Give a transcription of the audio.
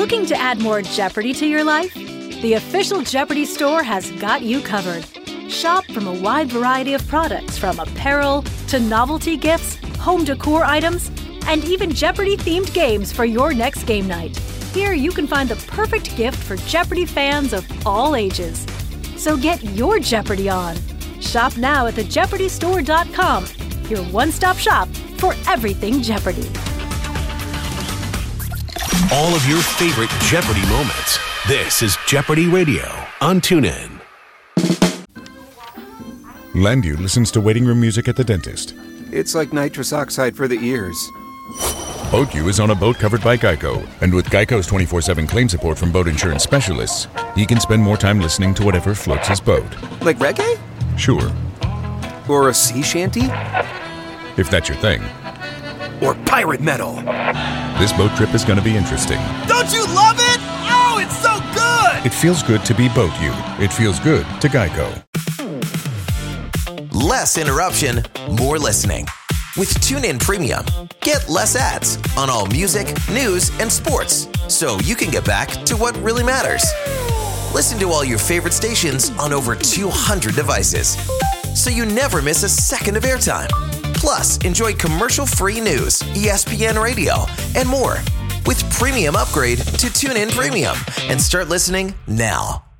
Looking to add more Jeopardy to your life? The official Jeopardy store has got you covered. Shop from a wide variety of products, from apparel to novelty gifts, home decor items, and even Jeopardy-themed games for your next game night. Here you can find the perfect gift for Jeopardy fans of all ages. So get your Jeopardy on. Shop now at thejeopardystore.com, your one-stop shop for everything Jeopardy. All of your favorite Jeopardy moments. This is Jeopardy Radio on TuneIn. Landu listens to waiting room music at the dentist. It's like nitrous oxide for the ears. BoatU is on a boat covered by Geico, and with Geico's 24/7 claim support from boat insurance specialists, he can spend more time listening to whatever floats his boat. Like reggae? Sure. Or a sea shanty? If that's your thing. Or pirate metal? This boat trip is going to be interesting. Don't you love it? Oh, it's so good! It feels good to be BoatU. It feels good to Geico. Less interruption, more listening. With TuneIn Premium, get less ads on all music, news, and sports, so you can get back to what really matters. Listen to all your favorite stations on over 200 devices, so you never miss a second of airtime. Plus, enjoy commercial-free news, ESPN Radio, and more. With Premium, upgrade to TuneIn Premium and start listening now.